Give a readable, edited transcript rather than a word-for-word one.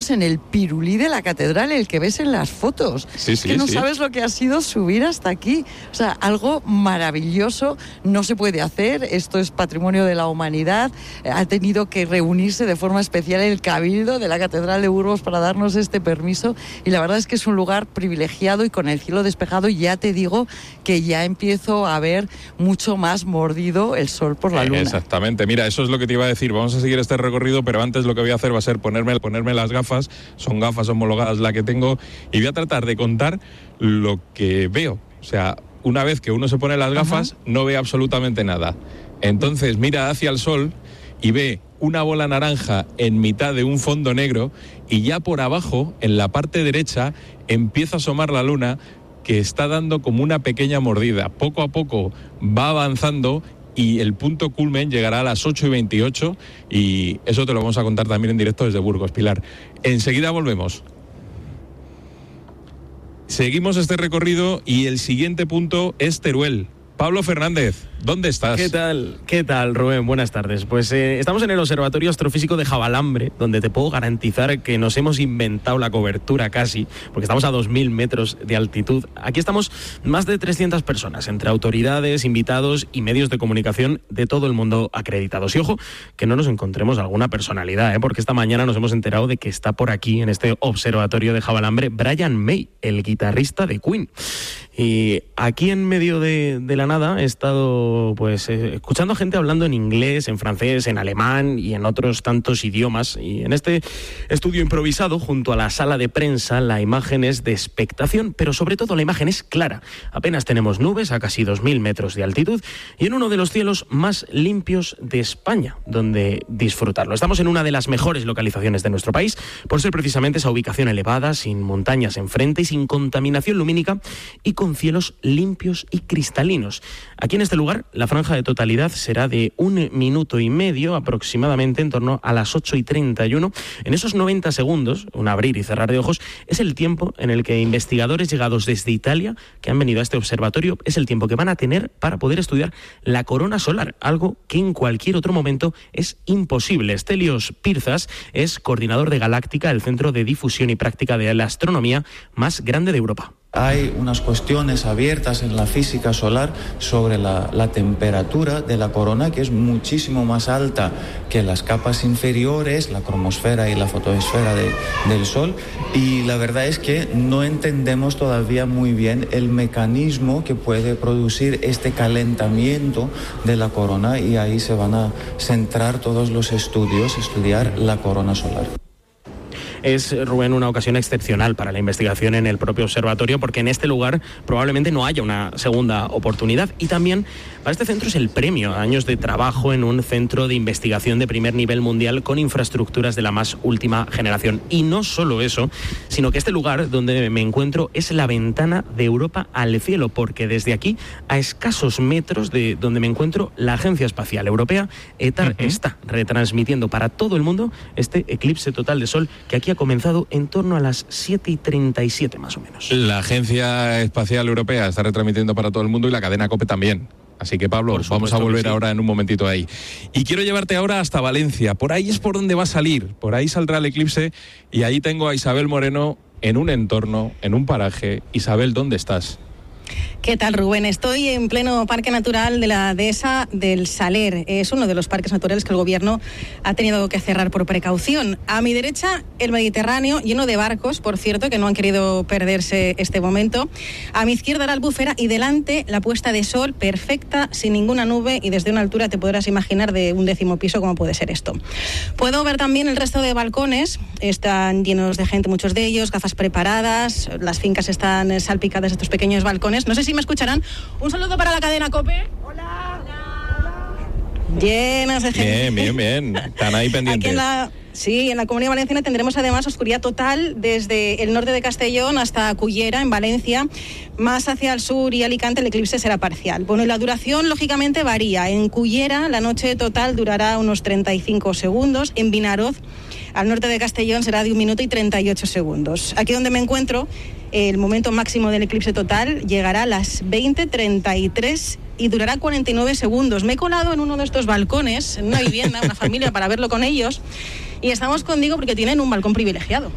estamos en el pirulí de la catedral, el que ves en las fotos. Sí, que no sabes lo que ha sido subir hasta aquí. O sea, algo maravilloso, no se puede hacer, esto es patrimonio de la humanidad. Ha tenido que reunirse de forma especial el Cabildo de la Catedral de Burgos para darnos este permiso, y la verdad es que es un lugar privilegiado y con el cielo despejado. Ya te digo que ya empiezo a ver mucho más mordido el sol por la luna. Exactamente, mira, eso es lo que te iba a decir. Vamos a seguir este recorrido, pero antes lo que voy a hacer va a ser ponerme las gafas. Son gafas homologadas la que tengo, y voy a tratar de contar lo que veo. O sea, una vez que uno se pone las gafas, no ve absolutamente nada. Entonces mira hacia el sol y ve una bola naranja en mitad de un fondo negro, y ya por abajo, en la parte derecha, empieza a asomar la luna, que está dando como una pequeña mordida. Poco a poco va avanzando y el punto culmen llegará a las 8:28, y eso te lo vamos a contar también en directo desde Burgos, Pilar. Enseguida volvemos. Seguimos este recorrido y el siguiente punto es Teruel. Pablo Fernández, ¿dónde estás? ¿Qué tal, Rubén? Buenas tardes. Pues estamos en el Observatorio Astrofísico de Javalambre, donde te puedo garantizar que nos hemos inventado la cobertura casi, porque estamos a 2.000 metros de altitud. Aquí estamos más de 300 personas, entre autoridades, invitados y medios de comunicación de todo el mundo acreditados. Y ojo, que no nos encontremos alguna personalidad, porque esta mañana nos hemos enterado de que está por aquí, en este Observatorio de Javalambre, Brian May, el guitarrista de Queen. Y aquí en medio de la nada he estado escuchando a gente hablando en inglés, en francés, en alemán y en otros tantos idiomas. Y en este estudio improvisado, junto a la sala de prensa, la imagen es de expectación, pero sobre todo la imagen es clara. Apenas tenemos nubes a casi 2.000 metros de altitud y en uno de los cielos más limpios de España, donde disfrutarlo. Estamos en una de las mejores localizaciones de nuestro país, por ser precisamente esa ubicación elevada, sin montañas enfrente y sin contaminación lumínica, y con cielos limpios y cristalinos. Aquí en este lugar la franja de totalidad será de 1 minuto y medio aproximadamente, en torno a las 8:31. En esos 90 segundos, un abrir y cerrar de ojos, es el tiempo en el que investigadores llegados desde Italia, que han venido a este observatorio, es el tiempo que van a tener para poder estudiar la corona solar, algo que en cualquier otro momento es imposible. Stelios Pirzas es coordinador de Galáctica, el centro de difusión y práctica de la astronomía más grande de Europa. Hay unas cuestiones abiertas en la física solar sobre la temperatura de la corona, que es muchísimo más alta que las capas inferiores, la cromosfera y la fotosfera del Sol, y la verdad es que no entendemos todavía muy bien el mecanismo que puede producir este calentamiento de la corona, y ahí se van a centrar todos los estudios, estudiar la corona solar. Es, Rubén, una ocasión excepcional para la investigación en el propio observatorio, porque en este lugar probablemente no haya una segunda oportunidad. Y también para este centro es el premio a años de trabajo en un centro de investigación de primer nivel mundial con infraestructuras de la más última generación. Y no solo eso, sino que este lugar donde me encuentro es la ventana de Europa al cielo, porque desde aquí, a escasos metros de donde me encuentro, la Agencia Espacial Europea, ETAR, está retransmitiendo para todo el mundo este eclipse total de sol, que aquí ha comenzado en torno a las 7:37 más o menos. La Agencia Espacial Europea está retransmitiendo para todo el mundo, y la cadena COPE también. Así que, Pablo, vamos a volver ahora en un momentito ahí. Y quiero llevarte ahora hasta Valencia. Por ahí es por donde va a salir. Por ahí saldrá el eclipse, y ahí tengo a Isabel Moreno en un entorno, en un paraje. Isabel, ¿dónde estás? ¿Qué tal, Rubén? Estoy en pleno Parque Natural de la Dehesa del Saler. Es uno de los parques naturales que el gobierno ha tenido que cerrar por precaución. A mi derecha, el Mediterráneo, lleno de barcos, por cierto, que no han querido perderse este momento. A mi izquierda, la Albufera, y delante, la puesta de sol perfecta, sin ninguna nube, y desde una altura te podrás imaginar de un 10º piso cómo puede ser esto. Puedo ver también el resto de balcones. Están llenos de gente, muchos de ellos, gafas preparadas. Las fincas están salpicadas de estos pequeños balcones. No sé si me escucharán. Un saludo para la cadena COPE. Hola. Llenas de gente. Bien. Están ahí pendientes. Sí, en la Comunidad Valenciana tendremos además oscuridad total desde el norte de Castellón hasta Cullera, en Valencia. Más hacia el sur y Alicante el eclipse será parcial. Bueno, y la duración lógicamente varía. En Cullera la noche total durará unos 35 segundos. En Vinaroz, al norte de Castellón, será de 1 minuto y 38 segundos. Aquí donde me encuentro, el momento máximo del eclipse total llegará a las 20:33 y durará 49 segundos. Me he colado en uno de estos balcones, en una vivienda, una familia, para verlo con ellos. Y estamos contigo porque tienen un balcón privilegiado.